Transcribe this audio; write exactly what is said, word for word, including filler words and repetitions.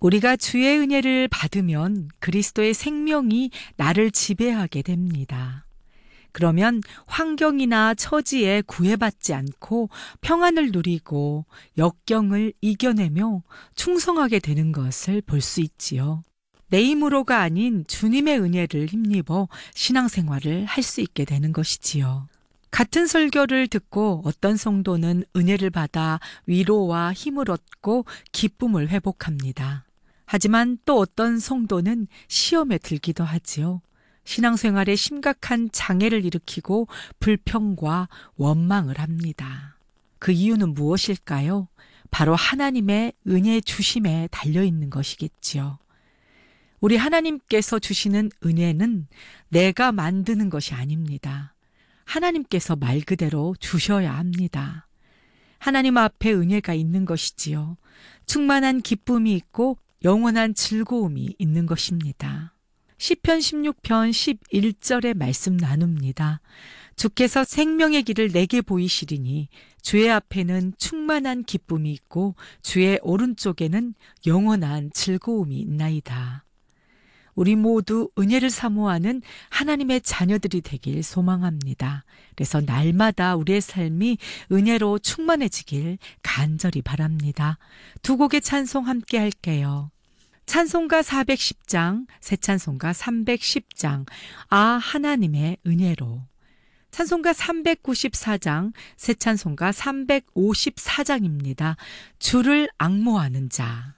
우리가 주의 은혜를 받으면 그리스도의 생명이 나를 지배하게 됩니다. 그러면 환경이나 처지에 구애받지 않고 평안을 누리고 역경을 이겨내며 충성하게 되는 것을 볼 수 있지요. 내 힘으로가 아닌 주님의 은혜를 힘입어 신앙생활을 할 수 있게 되는 것이지요. 같은 설교를 듣고 어떤 성도는 은혜를 받아 위로와 힘을 얻고 기쁨을 회복합니다. 하지만 또 어떤 성도는 시험에 들기도 하지요. 신앙생활에 심각한 장애를 일으키고 불평과 원망을 합니다. 그 이유는 무엇일까요? 바로 하나님의 은혜 주심에 달려있는 것이겠지요. 우리 하나님께서 주시는 은혜는 내가 만드는 것이 아닙니다. 하나님께서 말 그대로 주셔야 합니다. 하나님 앞에 은혜가 있는 것이지요. 충만한 기쁨이 있고 영원한 즐거움이 있는 것입니다. 시편 십육 편 십일 절의 말씀 나눕니다. 주께서 생명의 길을 내게 보이시리니 주의 앞에는 충만한 기쁨이 있고 주의 오른쪽에는 영원한 즐거움이 있나이다. 우리 모두 은혜를 사모하는 하나님의 자녀들이 되길 소망합니다. 그래서 날마다 우리의 삶이 은혜로 충만해지길 간절히 바랍니다. 두 곡의 찬송 함께 할게요. 찬송가 사백십 장, 새 찬송가 삼백십 장, 아 하나님의 은혜로. 찬송가 삼백구십사 장, 새 찬송가 삼백오십사 장입니다. 주를 앙모하는 자.